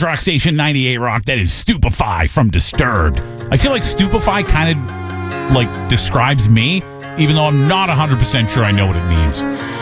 Rock Station 98 Rock. That is Stupefy from Disturbed. I feel like Stupefy kind of like describes me, even though I'm not 100% sure I know what it means.